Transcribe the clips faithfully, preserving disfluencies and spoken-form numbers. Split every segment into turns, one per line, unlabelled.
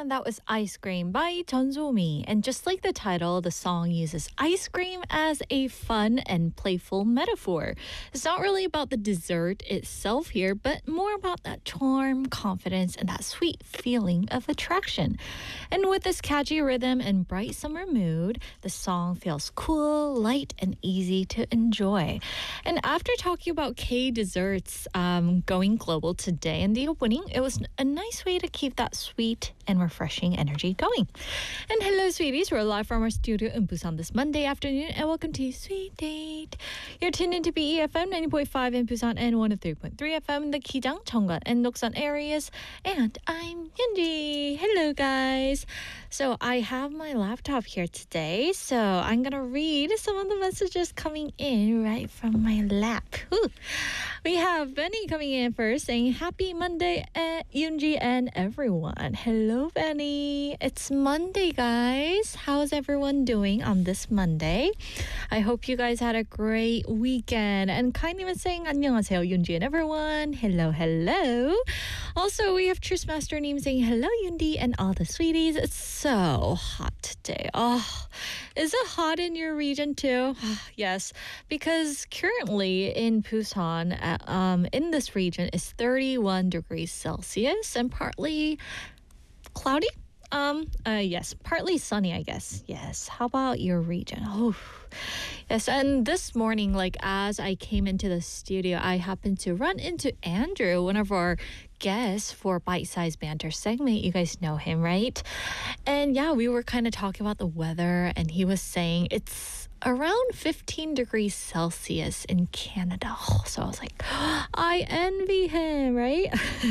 That was Ice Cream by Jeonsomi. And just like the title, the song uses ice cream as a fun and playful metaphor. It's not really about the dessert itself here, but more about that charm, confidence, and that sweet feeling of attraction. And with this catchy rhythm and bright summer mood, the song feels cool, light, and easy to enjoy. And after talking about K desserts um, going global today in the opening, it was a nice way to keep that sweet and refreshing energy going. And hello, sweeties. We're live from our studio in Busan this Monday afternoon, and welcome to Sweet Date. You're tuned into B E F M ninety point five in Busan and one oh three point three F M in the Kijang, Cheongan, and Noksan areas. And I'm Hyunji. Hello, guys. So I have my laptop here today, so I'm gonna read some of the messages coming in right from my lap. Ooh. We have Benny coming in first, saying Happy Monday, uh, Yoonji and everyone. Hello, Benny. It's Monday, guys. How's everyone doing on this Monday? I hope you guys had a great weekend. And kindly was saying 안녕하세요, Yoonji and everyone. Hello, hello. Also, we have Truce Master Neem saying hello, Yoonji and all the sweeties. It's so hot today. Oh, is it hot in your region too? Yes, because currently in Busan, uh, um, in this region, is thirty-one degrees Celsius and partly cloudy. Um, uh, yes, partly sunny, I guess. Yes. How about your region? Oh, yes. And this morning, like as I came into the studio, I happened to run into Andrew, one of our guests for Bite Size Banter segment. You guys know him, right? And yeah, we were kind of talking about the weather, and he was saying it's around fifteen degrees Celsius in Canada. Oh, so I was like, I envy him, right?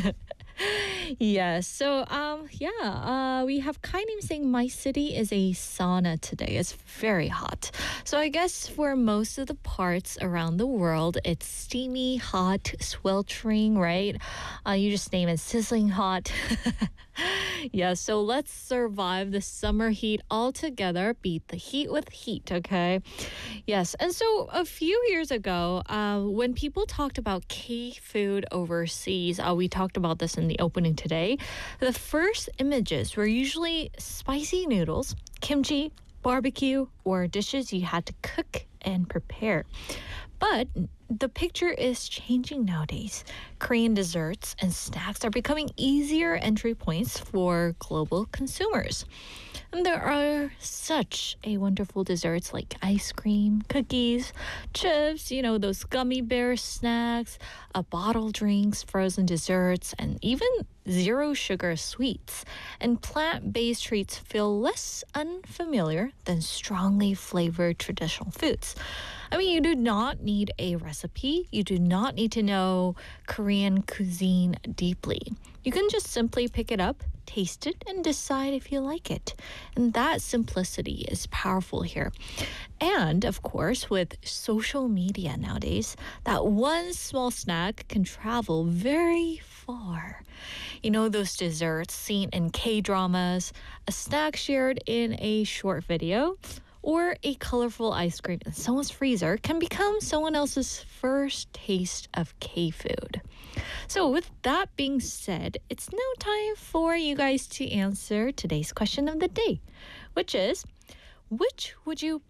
Yes. So, um, yeah, uh, we have Kainim saying my city is a sauna today. It's very hot. So I guess for most of the parts around the world, it's steamy, hot, sweltering, right? Uh, you just name it, sizzling hot. Yeah, so let's survive the summer heat all together. Beat the heat with heat, okay? Yes, and so a few years ago, uh, when people talked about K-food overseas, uh, we talked about this in the opening today, the first images were usually spicy noodles, kimchi, barbecue, or dishes you had to cook and prepare. But the picture is changing nowadays. Korean desserts and snacks are becoming easier entry points for global consumers. And there are such a wonderful desserts like ice cream, cookies, chips, you know, those gummy bear snacks, uh, bottle drinks, frozen desserts, and even zero sugar sweets. And plant-based treats feel less unfamiliar than strongly flavored traditional foods. I mean, you do not need a recipe. You do not need to know Korean cuisine deeply. You can just simply pick it up, taste it, and decide if you like it. And that simplicity is powerful here. And, of course, with social media nowadays, that one small snack can travel very far. You know, those desserts seen in K-dramas, a snack shared in a short video, or a colorful ice cream in someone's freezer can become someone else's first taste of K-food. So with that being said, it's now time for you guys to answer today's question of the day, which is, which would you